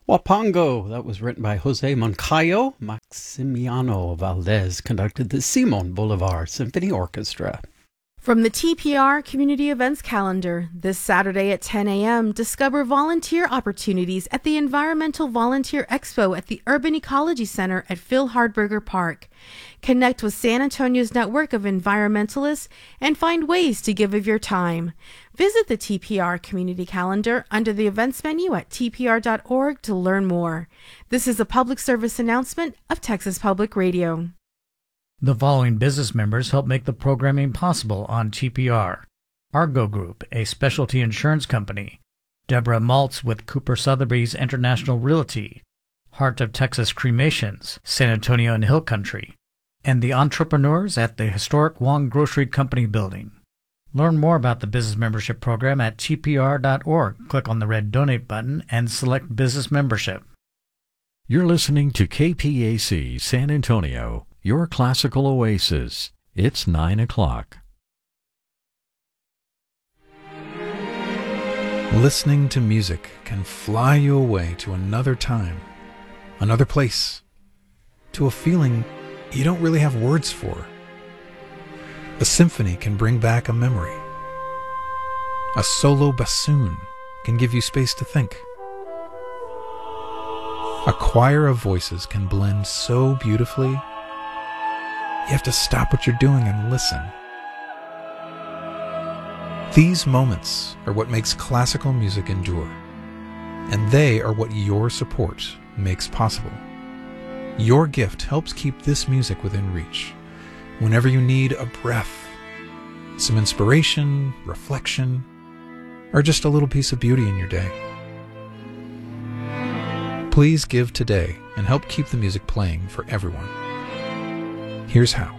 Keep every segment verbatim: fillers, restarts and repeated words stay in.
Wapango, that was written by Jose Moncayo. Maximiano Valdez conducted the Simon Bolivar Symphony Orchestra. From the T P R Community Events Calendar, this Saturday at ten a.m., discover volunteer opportunities at the Environmental Volunteer Expo at the Urban Ecology Center at Phil Hardberger Park. Connect with San Antonio's network of environmentalists and find ways to give of your time. Visit the T P R Community Calendar under the events menu at T P R dot org to learn more. This is a public service announcement of Texas Public Radio. The following business members help make the programming possible on T P R. Argo Group, a specialty insurance company. Deborah Maltz with Cooper Sotheby's International Realty. Heart of Texas Cremations, San Antonio and Hill Country. And the entrepreneurs at the historic Wong Grocery Company building. Learn more about the business membership program at T P R dot org. Click on the red Donate button and select Business Membership. You're listening to K P A C San Antonio, your classical oasis. It's nine o'clock. Listening to music can fly you away to another time, another place, to a feeling you don't really have words for. A symphony can bring back a memory. A solo bassoon can give you space to think. A choir of voices can blend so beautifully, you have to stop what you're doing and listen. These moments are what makes classical music endure, and they are what your support makes possible. Your gift helps keep this music within reach whenever you need a breath, some inspiration, reflection, or just a little piece of beauty in your day. Please give today and help keep the music playing for everyone. Here's how.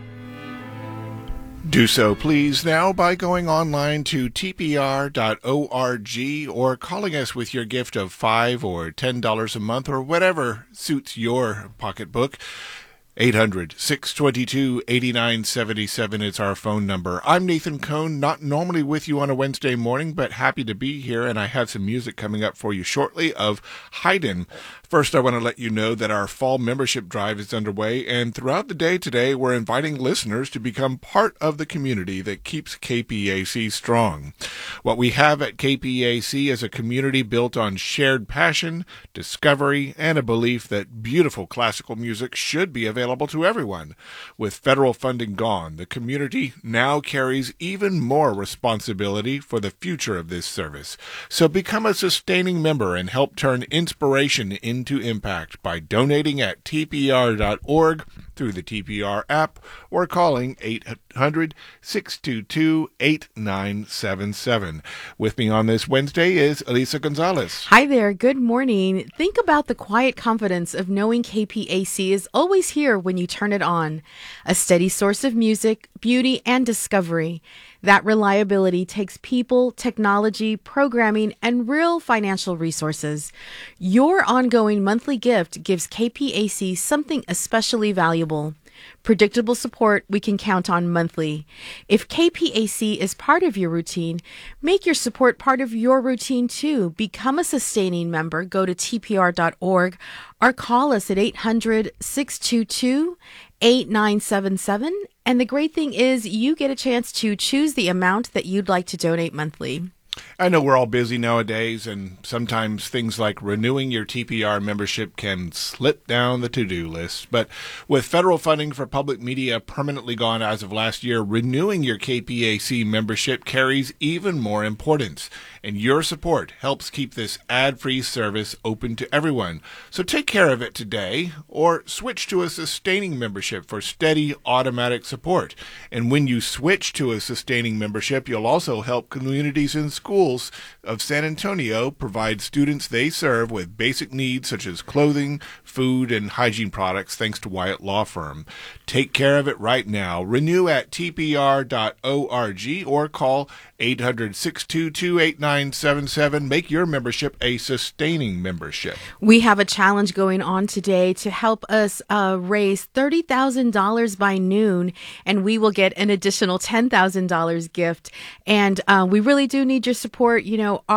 Do so, please, now by going online to T P R dot org or calling us with your gift of five dollars or ten dollars a month or whatever suits your pocketbook. eight hundred, six two two, eight nine seven seven is our phone number. I'm Nathan Cohn, not normally with you on a Wednesday morning, but happy to be here, and I have some music coming up for you shortly of Haydn. First, I want to let you know that our fall membership drive is underway, and throughout the day today, we're inviting listeners to become part of the community that keeps K P A C strong. What we have at K P A C is a community built on shared passion, discovery, and a belief that beautiful classical music should be available to everyone. With federal funding gone, the community now carries even more responsibility for the future of this service. So become a sustaining member and help turn inspiration into impact by donating at T P R dot org through the T P R app or calling eight hundred, six two two, eight nine seven seven. With me on this Wednesday is Elisa Gonzalez. Hi there. Good morning. Think about the quiet confidence of knowing K P A C is always here when you turn it on. A steady source of music, beauty, and discovery. That reliability takes people, technology, programming, and real financial resources. Your ongoing monthly gift gives K P A C something especially valuable. Predictable support we can count on monthly. If K P A C is part of your routine, make your support part of your routine too. Become a sustaining member. Go to T P R dot org or call us at eight hundred, six two two, eight nine seven seven. And the great thing is you get a chance to choose the amount that you'd like to donate monthly. I know we're all busy nowadays, and sometimes things like renewing your T P R membership can slip down the to-do list. But with federal funding for public media permanently gone as of last year, renewing your K P A C membership carries even more importance. And your support helps keep this ad-free service open to everyone. So take care of it today, or switch to a sustaining membership for steady, automatic support. And when you switch to a sustaining membership, you'll also help communities and schools of San Antonio provide students they serve with basic needs such as clothing, food, and hygiene products thanks to Wyatt Law Firm. Take care of it right now. Renew at T P R dot org or call eight hundred, six two two, eight nine seven seven. Make your membership a sustaining membership. We have a challenge going on today to help us uh, raise thirty thousand dollars by noon, and we will get an additional ten thousand dollars gift. And uh, we really do need your support. You know, our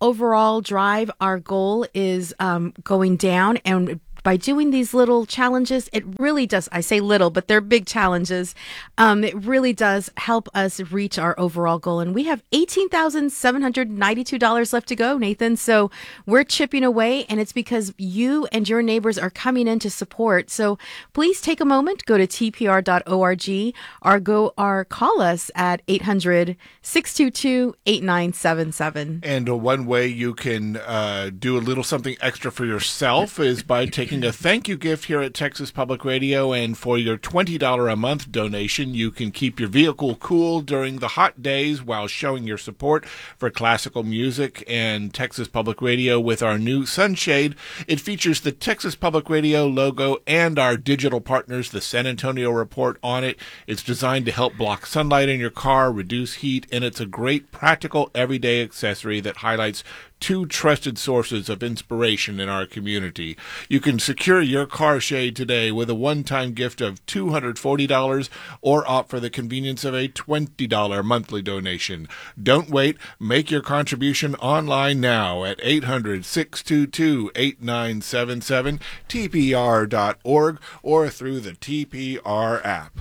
overall drive, our goal is um, going down, and by doing these little challenges, it really does, I say little, but they're big challenges. Um, it really does help us reach our overall goal. And we have eighteen thousand seven hundred ninety-two dollars left to go, Nathan. So we're chipping away, and it's because you and your neighbors are coming in to support. So please take a moment, go to T P R dot org, or go or call us at eight hundred, six two two, eight nine seven seven. And uh, one way you can uh, do a little something extra for yourself is by taking a thank you gift here at Texas Public Radio, and for your twenty dollars a month donation, you can keep your vehicle cool during the hot days while showing your support for classical music and Texas Public Radio with our new sunshade. It features the Texas Public Radio logo and our digital partners, the San Antonio Report, on it. It's designed to help block sunlight in your car, reduce heat, and it's a great practical everyday accessory that highlights two trusted sources of inspiration in our community. You can secure your car shade today with a one-time gift of two hundred forty dollars or opt for the convenience of a twenty dollars monthly donation. Don't wait. Make your contribution online now at eight hundred, six two two, eight nine seven seven, T P R dot org, or through the T P R app.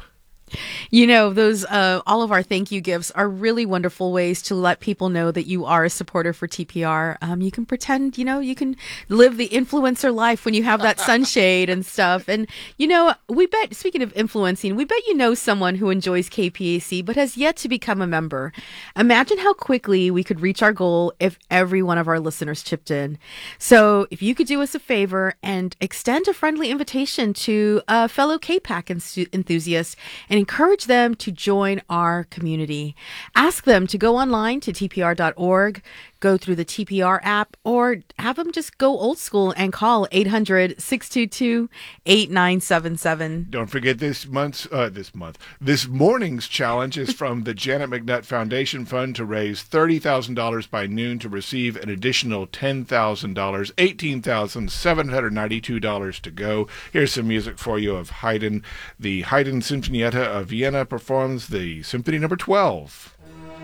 You know, those uh, all of our thank you gifts are really wonderful ways to let people know that you are a supporter for T P R. Um, you can pretend, you know, you can live the influencer life when you have that sunshade and stuff. And, you know, we bet, speaking of influencing, we bet you know someone who enjoys K P A C but has yet to become a member. Imagine how quickly we could reach our goal if every one of our listeners chipped in. So if you could do us a favor and extend a friendly invitation to a fellow K-PAC enthusiast and encourage them to join our community. Ask them to go online to T P R dot org, go through the T P R app, or have them just go old school and call eight hundred, six two two, eight nine seven seven. Don't forget this month's, uh, this month, this morning's challenge is from the Janet McNutt Foundation Fund to raise thirty thousand dollars by noon to receive an additional ten thousand dollars, eighteen thousand seven hundred ninety-two dollars to go. Here's some music for you of Haydn. The Haydn Sinfonietta of Vienna performs the Symphony Number twelve.